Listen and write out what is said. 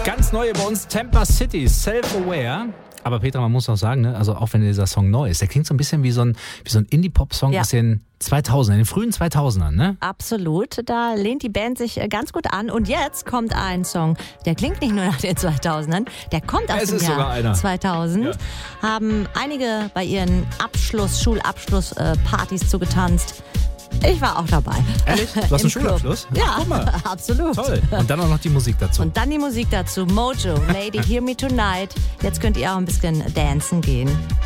Ganz neu bei uns, Tampa City, Self-Aware. Aber Petra, man muss auch sagen, ne, also auch wenn dieser Song neu ist, der klingt so ein bisschen wie so ein Indie-Pop-Song aus den 2000ern, in den frühen 2000ern, ne? Absolut, da lehnt die Band sich ganz gut an. Und jetzt kommt ein Song, der klingt nicht nur nach den 2000ern, der kommt aus dem Jahr 2000. Ja. Haben einige bei ihren Schulabschlusspartys zugetanzt. Ich war auch dabei. Ehrlich? Du hast einen Schulabschluss? Ja, guck mal. Absolut. Toll. Und dann auch noch die Musik dazu. Und dann die Musik dazu. Mojo, Lady Hear Me Tonight. Jetzt könnt ihr auch ein bisschen dancen gehen.